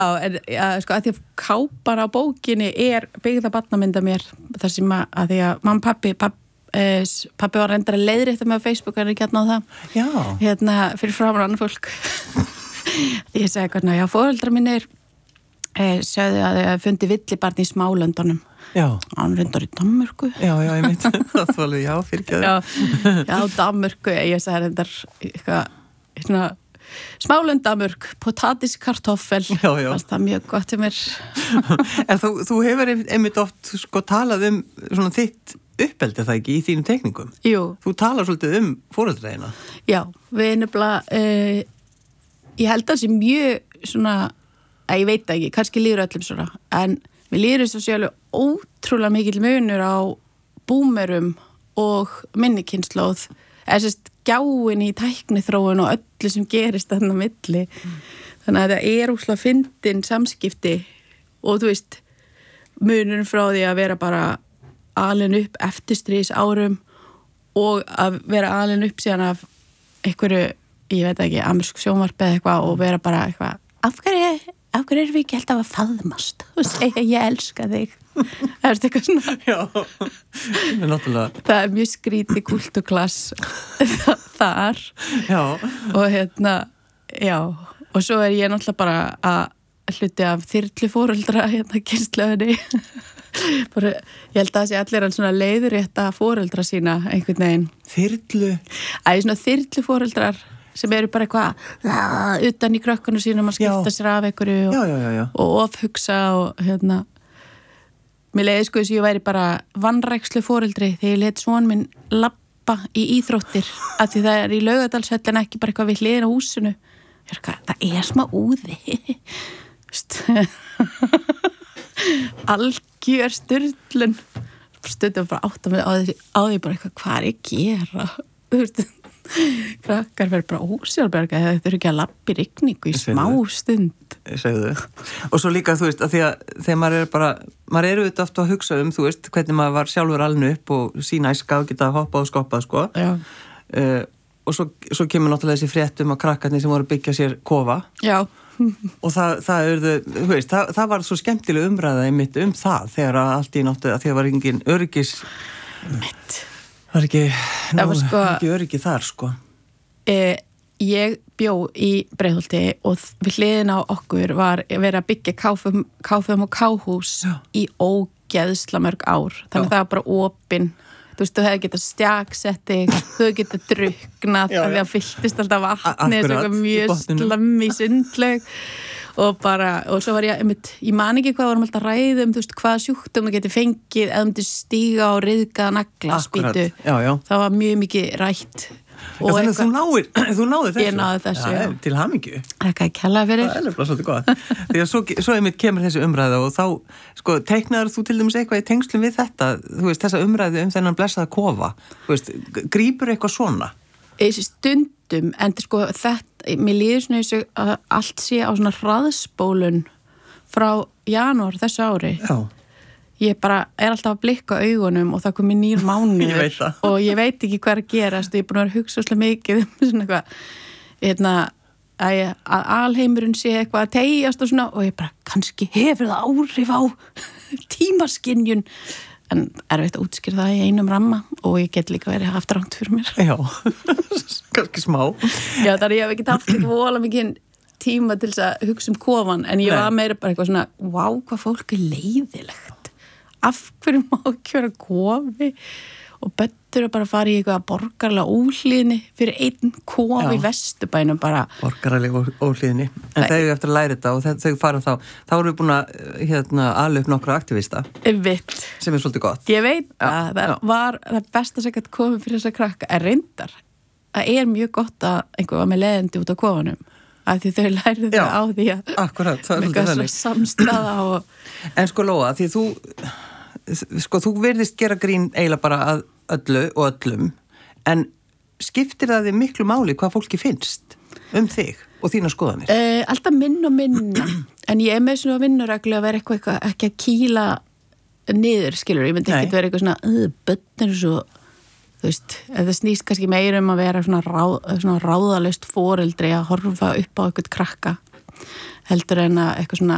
sko að því að kápan á bókinni byggð að barnamynda mér þar sem að því að mamma pappi var reyndar að leiðrétta mig á Facebook en ekki hérna á það. Já. Fyrir framan annar fólk. Ég segi hvernig, já, foreldrar mínir sögðu að þau fundi villibarn í Smálöndunum. Já. Hann reyndar í Danmörku. Já, ég veit. Það var alveg, já, fyrirgeðu. Já, Danmörku. Ég segi reyndar eitthvað svona Smálönd, Danmörk, potatiskartoffel. Já. Það er mjög gott til mér. En þú hefur einmitt oft sko talað svona þitt uppeldi það ekki í þínum teikningum? Jú. Þú talar svolítið foreldræðina. Já, við nefnilega, ég held að það sé mjög svona, ég veit ekki, kannski líður öllum svona, en við líður þess að sé alveg ótrúlega mikill munur á búmerum og minnikynslóð, eða sérst gjáin í tækniþróun og öllu sem gerist þarna á milli. Þannig að það óslega fyndin samskipti og þú veist, munurinn frá því að vera bara alin upp eftirstríðs árum og að vera alin upp síðan af einhverju, ég veit ekki, amersk sjónvarpi eða eitthvað og vera bara eitthvað, af hverju erum við ekki alltaf að faðmast og segja ég elska þig. Það eitthvað svona. Já, náttúrulega. Það mjög skrítið kúltúrklass þar. Já. Og já, og svo ég náttúrulega bara að hluti af þyrluforeldra kynslöðinni. Bara, ég held að það sé allir alls svona leiðrétta foreldra sína einhvern veginn. Þyrlu? Svona þyrluforeldrar sem eru bara eitthvað utan í krökkunum sínum að skipta sér af einhverju og ofhugsa og mér leiði sko þess að ég væri bara vanrækslu foreldri þegar ég let son minn labba í íþróttir af því það í Laugardalshöllin ekki bara eitthvað við hliðina á húsinu. Það smá úði. Algjör sturlun. Stundum bara átta mig á því bara eitthvað, hvað að gera? Þú veist, krakkar verður bara ósjálfberga þegar þau eru ekki að labba í rigningu í smá stund. Segðu. Og svo líka, þú veist, að því að þegar maður auðvitað oft að hugsa þú veist, hvernig maður var sjálfur alin upp og sína æska og geta hoppað og skoppað, sko. Já. Og svo kemur náttúrulega þessi fréttum að krakkarnir sem voru að byggja sér kofa. Já. Og þú veist, það var svo skemmtileg umræða einmitt það þegar allt í náttu að því að var engin öryggis var ekki öryggi þar, sko. Ég bjó í Breiðholti og við hliðina á okkur var verið að byggja KFUM og K-hús í ógeðsla mörg ár. Þannig það var bara opinn. Þú veist, þú hefði getað stjaksetti, þú hefði getað drukknað af því að fylltist alltaf vatni mjög slammi sundlaug og svo var ég man ekki hvað vorum alltaf ræðum, þú veist, hvað sjúkdóm þú getur fengið eða þú stíga á ryðgaða naglaspýtu. Það var mjög mikið rætt. Þannig að þú náði þessu? Ég náði þessu, já. Til hamingju. Það kærlega fyrir. Það nefnilega svolítið gott. Því að svo einmitt kemur þessi umræða og þá, sko, teiknaður þú til dæmis eitthvað í tengslum við þetta, þú veist, þessa umræðu þennan blessaða kofa, þú veist, grípur eitthvað svona? Stundum, en sko, mér líður svona þessu að allt sé á svona hraðspólun frá janúar þessu ári. Já. Ég bara alltaf að blikka augunum og það komið nýr mánuður og ég veit ekki hvað að gerast og ég er búin að vera að hugsa svolítið mikið svona eitthvað að alheimurinn sé eitthvað að teyjast og svona og ég bara kannski hefur það áhrif á tímaskynjun en erfitt að útskýra það í einum ramma og ég get líka verið haft rangt fyrir mér. Já, kannski smá. Já, þannig ég hef ekki haft ekki vola mikið tíma til þess að hugsa kofan en ég var meira bara eitthvað svona vá, hvað fólk leiðilegt. Af hverju má ekki vera kofi og böttur að bara fara í eitthvað borgarlega óhlýðni fyrir einn kofi í Vesturbænum bara. Borgarlega óhlýðni. En þau eftir að læra þetta og þau fara þá erum við búin að ala upp nokkra aktivista. Vitt. Sem svolítið gott. Ég veit að það var það besta sem gæti komið fyrir þessa krakka. Reyndar. Það mjög gott að einhver var með leiðindi út á kofanum. Af því þau lærðu það á því að akkurat, það svolítið samstaða og... En sko Lóa, því þú virðist gera grín eiginlega bara að öllu og öllum en skiptir það þig miklu máli hvað fólki finnst þig og þína skoðanir? Alltaf minna en ég með svona vinnureglu að vera eitthvað ekki að kýla niður, skilur, ég myndi ekki vera eitthvað svona bönnir svo þú veist, það snýst kannski meira að vera svona ráðalaust foreldri að horfa upp á eitthvað krakka heldur en að eitthvað svona